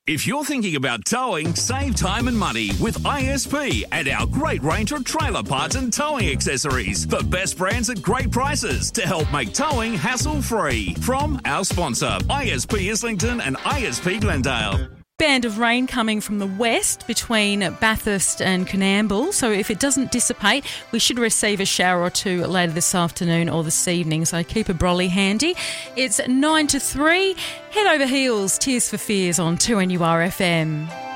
If you're thinking about towing, save time and money with ISP and our great range of trailer parts and towing accessories. The best brands at great prices to help make towing hassle-free. From our sponsor, ISP Islington and ISP Glendale. Band of rain coming from the west between Bathurst and Coonamble. So if it doesn't dissipate, we should receive a shower or two later this afternoon or this evening. So keep a brolly handy. It's 9 to 3. Head over heels, Tears for Fears on 2NURFM.